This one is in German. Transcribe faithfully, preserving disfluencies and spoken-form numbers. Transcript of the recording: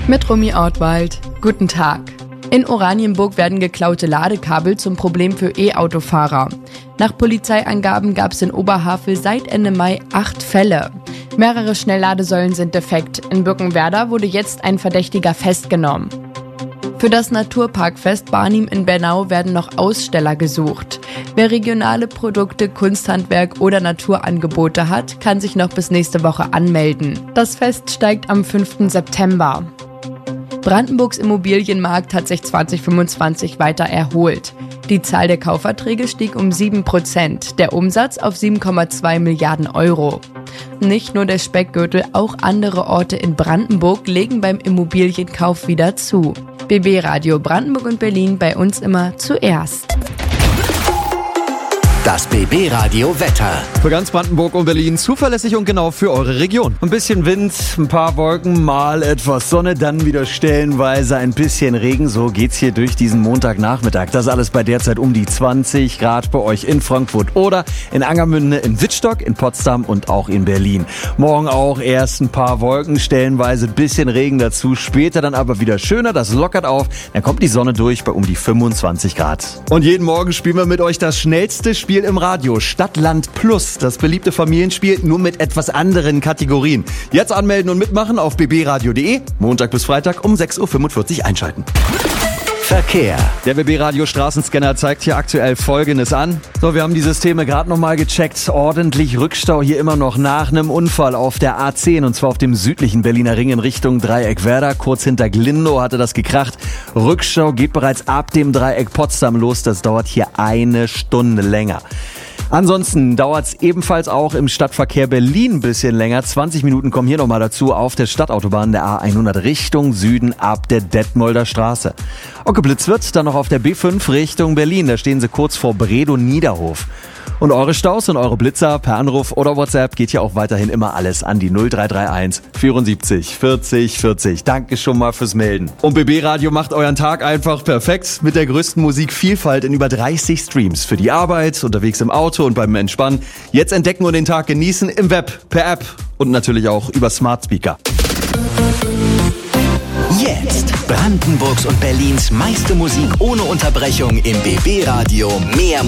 Mit Romy Ortwald. Guten Tag. In Oranienburg werden geklaute Ladekabel zum Problem für E-Autofahrer. Nach Polizeiangaben gab es in Oberhavel seit Ende Mai acht Fälle. Mehrere Schnellladesäulen sind defekt. In Birkenwerder wurde jetzt ein Verdächtiger festgenommen. Für das Naturparkfest Barnim in Bernau werden noch Aussteller gesucht. Wer regionale Produkte, Kunsthandwerk oder Naturangebote hat, kann sich noch bis nächste Woche anmelden. Das Fest steigt am fünften September. Brandenburgs Immobilienmarkt hat sich zwanzig fünfundzwanzig weiter erholt. Die Zahl der Kaufverträge stieg um sieben Prozent, der Umsatz auf sieben Komma zwei Milliarden Euro. Nicht nur der Speckgürtel, auch andere Orte in Brandenburg legen beim Immobilienkauf wieder zu. B B Radio Brandenburg und Berlin, bei uns immer zuerst. Das B B Radio Wetter. Für ganz Brandenburg und Berlin zuverlässig und genau für eure Region. Ein bisschen Wind, ein paar Wolken, mal etwas Sonne, dann wieder stellenweise ein bisschen Regen. So geht's hier durch diesen Montagnachmittag. Das alles bei derzeit um die zwanzig Grad bei euch in Frankfurt oder in Angermünde, in Wittstock, in Potsdam und auch in Berlin. Morgen auch erst ein paar Wolken, stellenweise ein bisschen Regen dazu. Später dann aber wieder schöner, das lockert auf. Dann kommt die Sonne durch bei um die fünfundzwanzig Grad. Und jeden Morgen spielen wir mit euch das schnellste Spiel im Radio, Stadtland Plus, das beliebte Familienspiel, nur mit etwas anderen Kategorien. Jetzt anmelden und mitmachen auf b b radio punkt d e, Montag bis Freitag um sechs Uhr fünfundvierzig einschalten. Verkehr. Der B B Radio Straßenscanner zeigt hier aktuell Folgendes an. So, wir haben die Systeme gerade nochmal gecheckt. Ordentlich Rückstau hier immer noch nach einem Unfall auf der A zehn und zwar auf dem südlichen Berliner Ring in Richtung Dreieckwerder. Kurz hinter Glindow hatte das gekracht. Rückstau geht bereits ab dem Dreieck Potsdam los. Das dauert hier eine Stunde länger. Ansonsten dauert es ebenfalls auch im Stadtverkehr Berlin ein bisschen länger. zwanzig Minuten kommen hier nochmal dazu auf der Stadtautobahn der A hundert Richtung Süden ab der Detmolder Straße. Und geblitzt wird dann noch auf der B fünf Richtung Berlin. Da stehen sie kurz vor Bredow-Niederhof. Und eure Staus und eure Blitzer per Anruf oder WhatsApp geht hier auch weiterhin immer alles an die null drei drei eins vierundsiebzig vierzig vierzig. Danke schon mal fürs Melden. Und B B Radio macht euren Tag einfach perfekt mit der größten Musikvielfalt in über dreißig Streams. Für die Arbeit, unterwegs im Auto und beim Entspannen. Jetzt entdecken und den Tag genießen im Web, per App und natürlich auch über Smart Speaker. Jetzt Brandenburgs und Berlins meiste Musik ohne Unterbrechung im B B Radio. Mehr